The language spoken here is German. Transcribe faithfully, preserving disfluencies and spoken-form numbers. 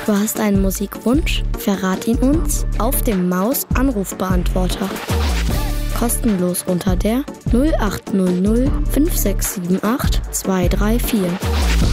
Du hast einen Musikwunsch? Verrat ihn uns auf dem Maus-Anrufbeantworter. Kostenlos unter der null acht null null fünf sechs sieben acht zwei drei vier.